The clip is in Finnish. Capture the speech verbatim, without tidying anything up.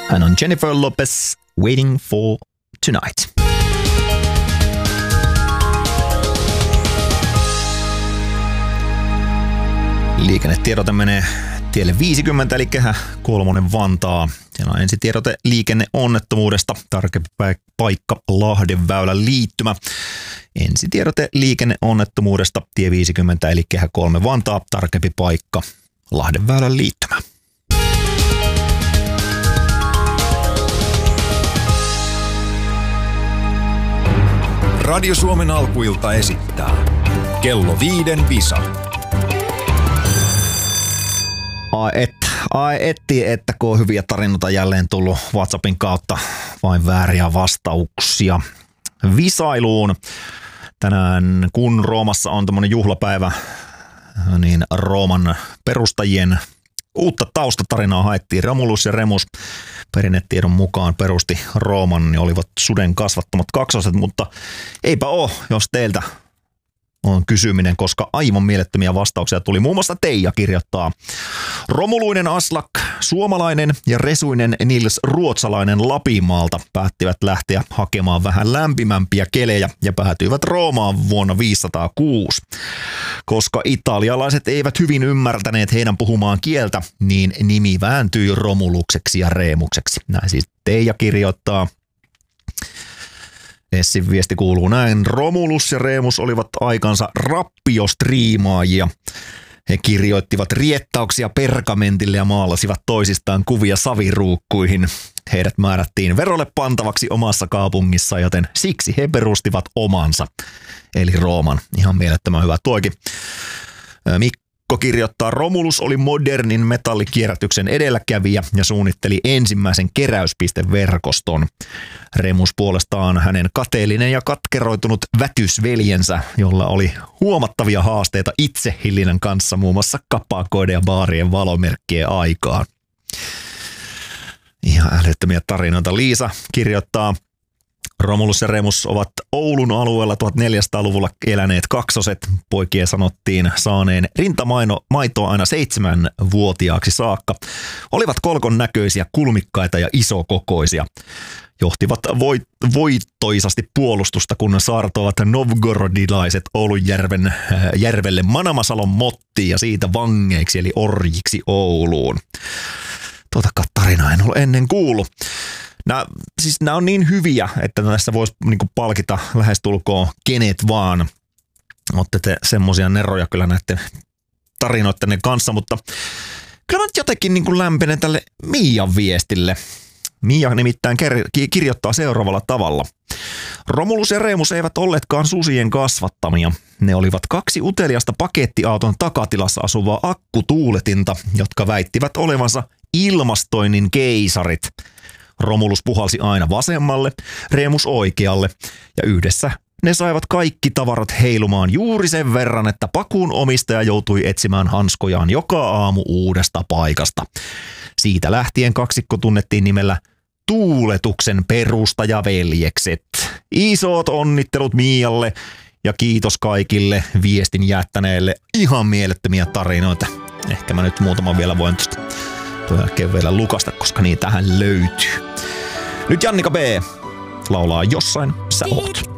Hän on Jennifer Lopez, Waiting for Tonight. Liikennetiedote menee tielle viisikymmentä, eli Kehä kolmonen Vantaa. Siellä on ensitiedote liikenneonnettomuudesta, tarkempi paikka Lahdenväylän liittymä. Ensitiedote liikenneonnettomuudesta, tie viisikymmentä, eli Kehä kolme Vantaa, tarkempi paikka Lahdenväylän liittymä. Radio Suomen alkuilta esittää Kello viiden visa. Ai et, ai etti, että kun on hyviä tarinoita jälleen tullut WhatsAppin kautta, vain vääriä vastauksia visailuun. Tänään kun Roomassa on tämmöinen juhlapäivä, niin Rooman perustajien uutta taustatarinaa haettiin. Romulus ja Remus perinnetiedon mukaan perusti Rooman, niin olivat suden kasvattamat kaksoset, mutta eipä oo, jos teiltä on kysyminen, koska aivan mielettömiä vastauksia tuli. Muun muassa Teija kirjoittaa: Romuluinen Aslak, suomalainen ja Resuinen Nils, ruotsalainen Lapinmaalta, päättivät lähteä hakemaan vähän lämpimämpiä kelejä ja päätyivät Roomaan vuonna viisisataakuusi. Koska italialaiset eivät hyvin ymmärtäneet heidän puhumaan kieltä, niin nimi vääntyi Romulukseksi ja Reemukseksi. Näin siis Teija kirjoittaa. Essin viesti kuuluu näin: Romulus ja Remus olivat aikansa rappiostriimaajia. He kirjoittivat riettauksia pergamentille ja maalasivat toisistaan kuvia saviruukkuihin. Heidät määrättiin verolle pantavaksi omassa kaupungissa, joten siksi he perustivat omansa, eli Rooman. Ihan mielettömän hyvä tuokin. Mikko kirjoittaa: Romulus oli modernin metallikierrätyksen edelläkävijä ja suunnitteli ensimmäisen keräyspisteverkoston. Remus puolestaan hänen kateellinen ja katkeroitunut vätysveljensä, jolla oli huomattavia haasteita itsehillinnän kanssa muun muassa kapakoiden ja baarien valomerkkien aikaan. Ihan älyttömiä tarinoita. Liisa kirjoittaa: Romulus ja Remus ovat Oulun alueella tuhatneljäsataaluvulla eläneet kaksoset. Poikien sanottiin saaneen rintamaitoa aina seitsemänvuotiaaksi saakka. Olivat kolkon näköisiä, kulmikkaita ja isokokoisia. Johtivat voit- voittoisasti puolustusta, kun saartoivat novgorodilaiset Oulunjärven äh, järvelle Manamasalon mottiin ja siitä vangeiksi eli orjiksi Ouluun. Tuota tarinaa en ole ennen kuullut. Nämä, siis nämä on niin hyviä, että näissä voisi niinku palkita lähestulkoon kenet vaan. Olette te semmoisia neroja kyllä näiden tarinoiden kanssa, mutta kyllä mä nyt jotenkin niinku lämpenen tälle Miian viestille. Miia nimittäin kirjoittaa seuraavalla tavalla: Romulus ja Remus eivät olleetkaan susien kasvattamia. Ne olivat kaksi uteliasta pakettiauton takatilassa asuvaa akkutuuletinta, jotka väittivät olevansa ilmastoinnin keisarit. Romulus puhalsi aina vasemmalle, Remus oikealle, ja yhdessä ne saivat kaikki tavarat heilumaan juuri sen verran, että pakuun omistaja joutui etsimään hanskojaan joka aamu uudesta paikasta. Siitä lähtien kaksikko tunnettiin nimellä Tuuletuksen perustajaveljekset. Isot onnittelut Mialle ja kiitos kaikille viestin jättäneille. Ihan mielettömiä tarinoita. Ehkä mä nyt muutaman vielä voin tuosta tuon jälkeen vielä lukasta, koska niin tähän löytyy. Nyt Jannika B laulaa Jossain sä oot.